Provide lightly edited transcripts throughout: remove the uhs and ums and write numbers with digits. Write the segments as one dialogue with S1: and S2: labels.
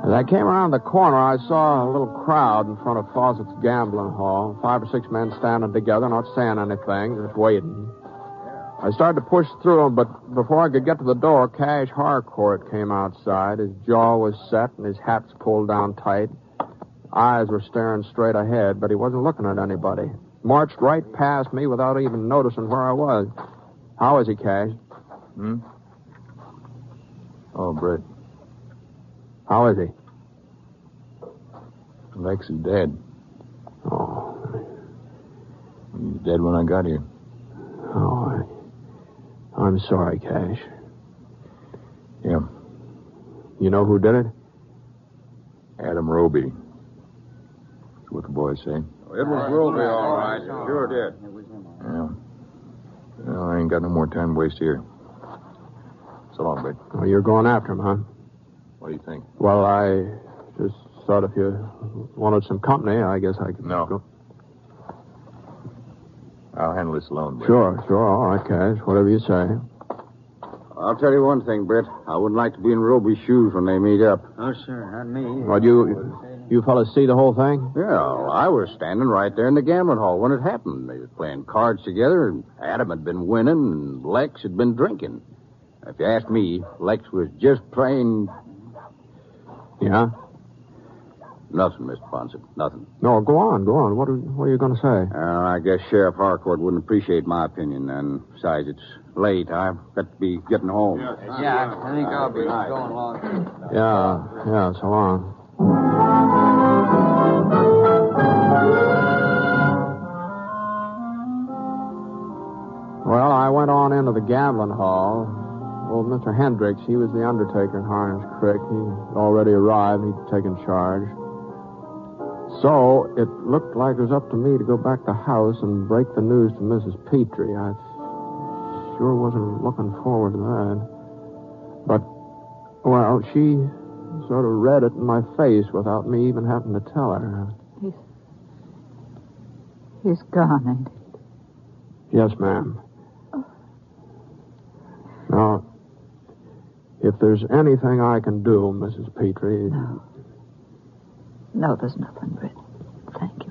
S1: As I came around the corner, I saw a little crowd in front of Fawcett's gambling hall. 5 or 6 men standing together, not saying anything, just waiting. I started to push through them, but before I could get to the door, Cash Harcourt came outside. His jaw was set and his hat's pulled down tight. Eyes were staring straight ahead, but he wasn't looking at anybody. Marched right past me without even noticing where I was. How is he, Cash?
S2: Oh, Britt.
S1: How is he?
S2: Lex is dead.
S1: Oh.
S2: He's dead when I got here.
S1: Oh, I'm sorry, Cash.
S2: Yeah.
S1: You know who did it?
S2: Adam Roby. That's what the boys say.
S3: It was Roby, all right. Sure did.
S2: Yeah. Well, I ain't got no more time to waste here. So long, Britt.
S1: Oh, you're going after him, huh?
S2: What do you think?
S1: Well, I just thought if you wanted some company, I guess I could
S2: No.
S1: go.
S2: I'll handle this alone, Britt.
S1: Sure. All right, Cash. Whatever you say.
S3: I'll tell you one thing, Britt. I wouldn't like to be in Roby's shoes when they meet up.
S4: Oh, sure. Not me.
S1: Well, you fellas see the whole thing?
S3: Yeah, well, I was standing right there in the gambling hall when it happened. They were playing cards together, and Adam had been winning, and Lex had been drinking. If you ask me, Lex was just plain...
S1: Yeah?
S3: Nothing, Mr. Ponset. Nothing.
S1: No, go on. What are you going to say?
S3: I guess Sheriff Harcourt wouldn't appreciate my opinion, and besides, it's late. I've got to be getting home.
S4: Yeah, I think I'll be going along.
S1: Yeah, so long. Well, I went on into the gambling hall. Old Mr. Hendricks, he was the undertaker in Harness Creek. He'd already arrived. He'd taken charge. So it looked like it was up to me to go back to the house and break the news to Mrs. Petrie. I sure wasn't looking forward to that. But, well, she sort of read it in my face without me even having to tell her.
S5: He's gone, ain't he?
S1: Yes, ma'am. Now, if there's anything I can do, Mrs. Petrie...
S5: No, there's nothing, Britt. Thank you.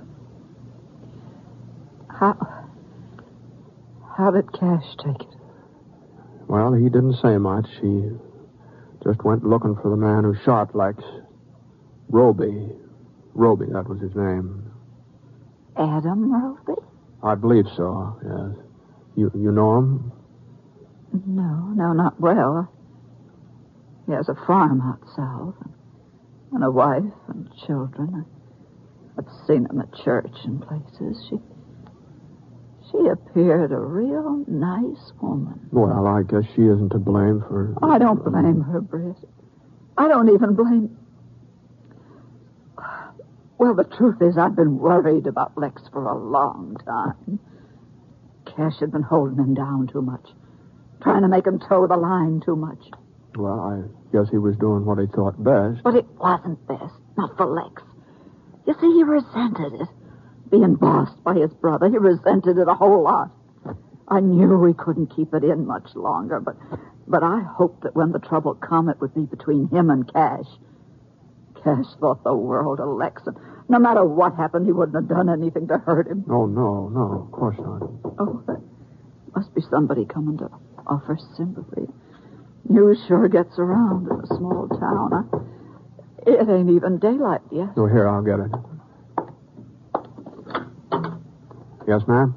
S5: How did Cash take it?
S1: Well, he didn't say much. He just went looking for the man who shot Lex. Roby, that was his name.
S5: Adam Roby?
S1: I believe so, yes. You know him?
S5: No, not well. He has a farm out south, and a wife and children. I've seen him at church and places. She appeared a real nice woman.
S1: Well, I guess she isn't to blame for...
S5: I don't blame her, Britt. I don't even blame... Well, the truth is, I've been worried about Lex for a long time. Cash had been holding him down too much, trying to make him toe the line too much.
S1: Well, I guess he was doing what he thought best.
S5: But it wasn't best, not for Lex. You see, he resented it. Being bossed by his brother, he resented it a whole lot. I knew we couldn't keep it in much longer, but I hoped that when the trouble come, it would be between him and Cash. Cash thought the world of Lex, and no matter what happened, he wouldn't have done anything to hurt him.
S1: Oh, no, of course not.
S5: Oh, there must be somebody coming to offer sympathy. News sure gets around in a small town. It ain't even daylight yet.
S1: Oh, here, I'll get it. Yes, ma'am?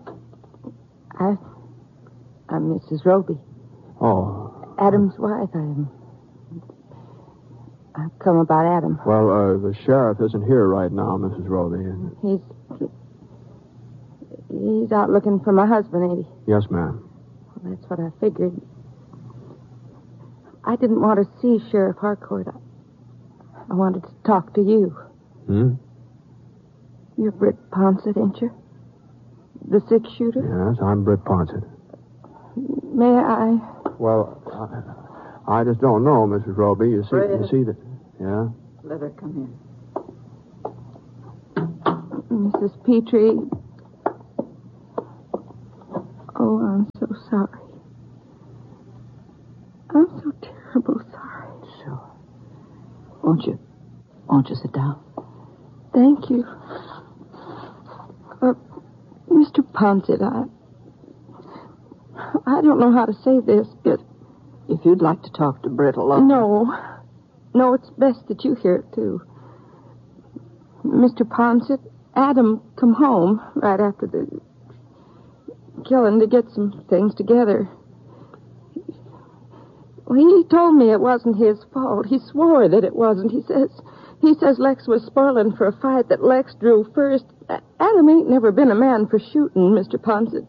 S6: I'm Mrs. Roby.
S1: Oh.
S6: Adam's wife. I've come about Adam.
S1: Well, the sheriff isn't here right now, Mrs. Roby.
S6: He's out looking for my husband, ain't he?
S1: Yes, ma'am.
S6: Well, that's what I figured. I didn't want to see Sheriff Harcourt. I wanted to talk to you. You're Britt Ponset, ain't you? The six-shooter?
S1: Yes, I'm Britt Ponset.
S6: May I?
S1: Well, I just don't know, Mrs. Roby. You see that... Yeah?
S5: Let her come in.
S6: Mrs. Petrie. Oh, I'm so sorry. I'm so terrible sorry.
S5: Sure. Won't you Won't you sit down?
S6: Thank you. Mr. Ponset, I don't know how to say this, but...
S5: If you'd like to talk to Britt alone...
S6: No, it's best that you hear it, too. Mr. Ponset, Adam come home right after the killing to get some things together. Well, he told me it wasn't his fault. He swore that it wasn't. He says Lex was spoiling for a fight that Lex drew first. Adam ain't never been a man for shooting, Mr. Ponset.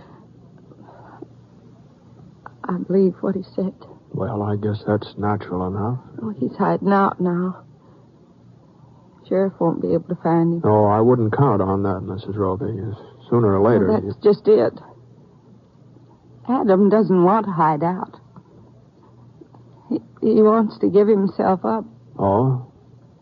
S6: I believe what he said.
S1: Well, I guess that's natural enough.
S6: Oh, he's hiding out now. Sheriff won't be able to find him.
S1: Oh, I wouldn't count on that, Mrs. Roby. Sooner or later...
S6: Well, that's just it. Adam doesn't want to hide out. He wants to give himself up.
S1: Oh?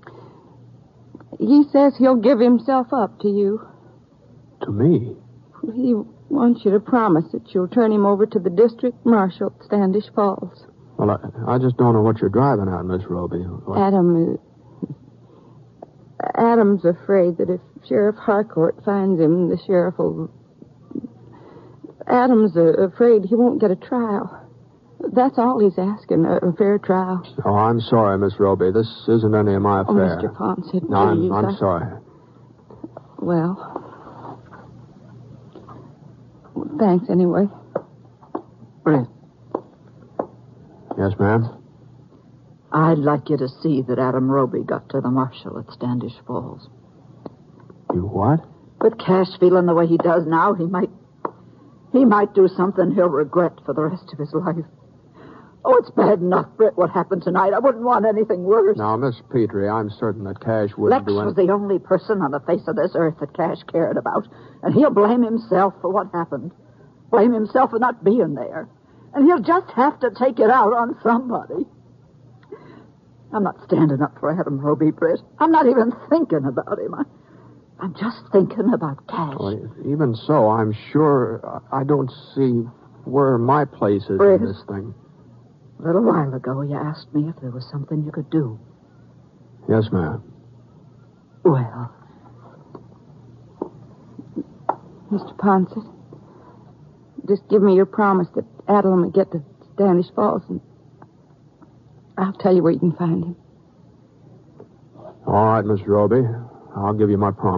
S6: He says he'll give himself up to you.
S1: To me?
S6: He wants you to promise that you'll turn him over to the district marshal at Standish Falls.
S1: Well, I just don't know what you're driving at, Miss Roby.
S6: Adam's afraid that if Sheriff Harcourt finds him, the sheriff will... Adam's afraid he won't get a trial. That's all he's asking, a fair trial.
S1: Oh, I'm sorry, Miss Roby. This isn't any of my affair.
S6: Oh, Mr. Ponset, please.
S1: No, I'm sorry.
S6: Well, thanks anyway.
S5: Britt,
S1: Yes, ma'am?
S5: I'd like you to see that Adam Roby got to the marshal at Standish Falls.
S1: You what?
S5: With Cash feeling the way he does now, he might do something he'll regret for the rest of his life. Oh, it's bad enough, Britt, what happened tonight. I wouldn't want anything worse.
S1: Now, Miss Petrie, I'm certain that Cash wouldn't
S5: Lex
S1: do anything.
S5: was the only person on the face of this earth that Cash cared about, and he'll blame himself for what happened. Blame himself for not being there. And he'll just have to take it out on somebody. I'm not standing up for Adam Roby, Britt. I'm not even thinking about him. I'm just thinking about Cash.
S1: Well, even so, I'm sure I don't see where my place is
S5: Britt,
S1: in this thing.
S5: A little while ago, you asked me if there was something you could do.
S1: Yes, ma'am.
S5: Well,
S6: Mr. Ponset, just give me your promise that Adam will get to Standish Falls, and I'll tell you where you can find him.
S1: All right, Miss Roby. I'll give you my promise.